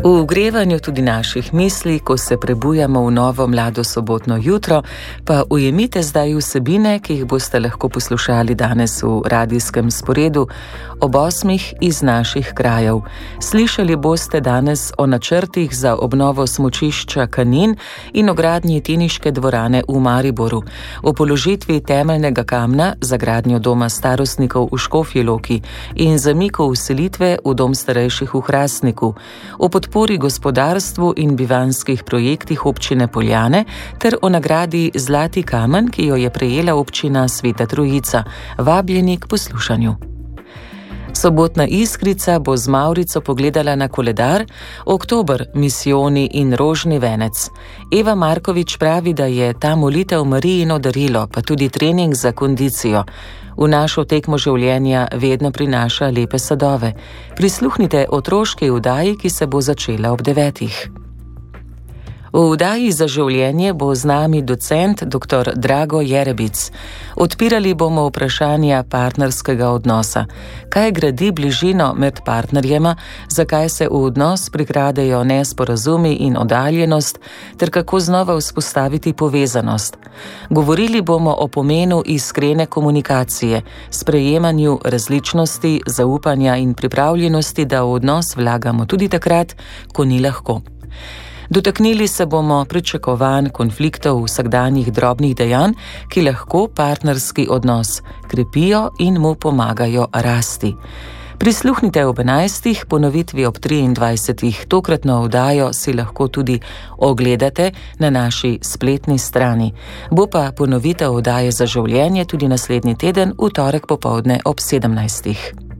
V ogrevanju tudi naših misli, ko se prebujamo v novo mlado sobotno jutro, pa ujemite zdaj vsebine, ki jih boste lahko poslušali danes v radijskem sporedu ob 8 iz naših krajev. Slišali boste danes o načrtih za obnovo smučišča Kanin in o gradnji teniške dvorane v Mariboru, o položitvi temeljnega kamna za gradnjo doma starostnikov v Škofji Loki in zamiku vselitve v dom starejših v Hrastniku, o podpori gospodarstvu in bivanjskih projektih občine Poljane ter o nagradi Zlati kamen, ki jo je prejela občina Sveta Trojica. Vabljeni k poslušanju. Sobotna Iskrica bo z Mavrico pogledala na koledar, oktober, misijoni in rožni venec. Eva Markovič pravi, da je ta molitev Marijino darilo, pa tudi trening za kondicijo. V našo tekmo življenja vedno prinaša lepe sadove. Prisluhnite otroški vdaji, ki se bo začela ob 9. V vdaji za življenje bo z nami docent dr. Drago Jerebic. Odpirali bomo vprašanja partnerskega odnosa. Kaj gradi bližino med partnerjema, zakaj se v odnos prikradejo nesporazumi in oddaljenost, ter kako znova vzpostaviti povezanost. Govorili bomo o pomenu iskrene komunikacije, sprejemanju različnosti, zaupanja in pripravljenosti, da v odnos vlagamo tudi takrat, ko ni lahko. Dotaknili se bomo pričakovanj konfliktov vsakdanjih drobnih dejanj, ki lahko partnerski odnos krepijo in mu pomagajo rasti. Prisluhnite ob 11, ponovitvi ob 23. Tokratno vdajo si lahko tudi ogledate na naši spletni strani. Bo pa ponovitev vdaje za življenje tudi naslednji teden, v torek popoldne ob 17.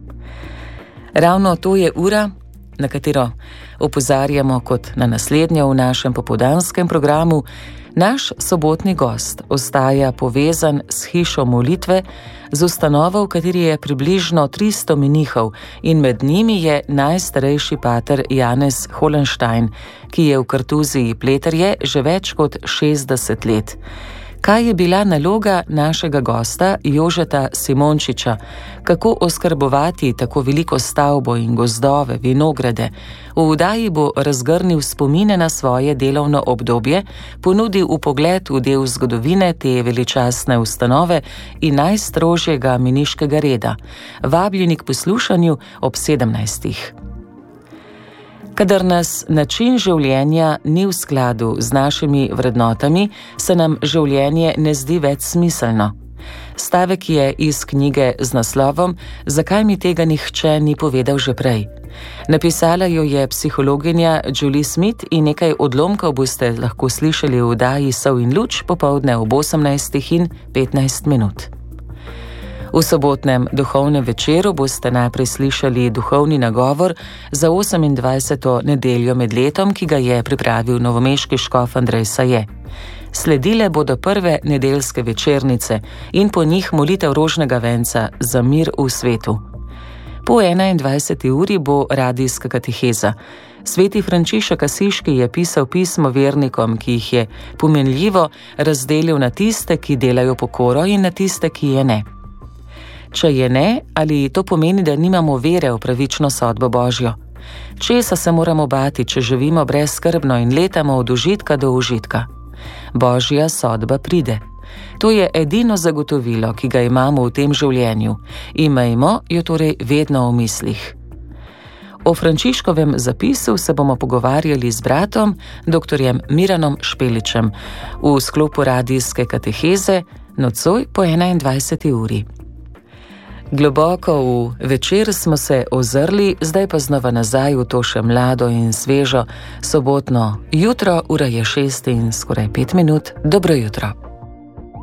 Ravno to je ura, na katero opozarjamo kot na naslednjo v našem popoldanskem programu. Naš sobotni gost ostaja povezan s hišo molitve, z ustanovo, v kateri je približno 300 menihov in med njimi je najstarejši pater Janez Holenstein, ki je v kartuziji Pleterje že več kot 60 let. Kaj je bila naloga našega gosta Jožeta Simončiča? Kako oskrbovati tako veliko stavbo in gozdove, vinograde? V vdaji bo razgrnil spomine na svoje delovno obdobje, ponudil vpogled v del zgodovine te veličastne ustanove in najstrožjega meniškega reda. Vabljeni k poslušanju ob 17. Kadar nas način življenja ni v skladu z našimi vrednotami, se nam življenje ne zdi več smiselno. Stavek je iz knjige z naslovom Zakaj mi tega nihče ni povedal že prej. Napisala jo je psihologinja Julie Smith in nekaj odlomkov boste lahko slišali v vdaji Sol in luč popoldne ob 18:15. V sobotnem duhovnem večeru boste najprej slišali duhovni nagovor za 28. nedeljo med letom, ki ga je pripravil novomeški škof Andrej Saje. Sledile bodo prve nedeljske večernice in po njih molitev rožnega venca za mir v svetu. Po 21. uri bo radijska kateheza. Sveti Frančišek Asiški je pisal pismo vernikom, ki jih je pomenljivo razdelil na tiste, ki delajo pokoro, in na tiste, ki je ne. Če je ne, ali to pomeni, da nimamo vere v pravično sodbo Božjo? Česa se moramo bati, če živimo brezskrbno in letamo od užitka do užitka? Božja sodba pride. To je edino zagotovilo, ki ga imamo v tem življenju. Imejmo jo torej vedno v mislih. O Frančiškovem zapisu se bomo pogovarjali z bratom, dr. Miranom Špeličem, v sklopu radijske kateheze nocoj po 21. uri. Globoko v večer smo se ozrli, zdaj pa znova nazaj v to še mlado in svežo sobotno jutro, ura je 6 in skoraj 5 minut. Dobro jutro.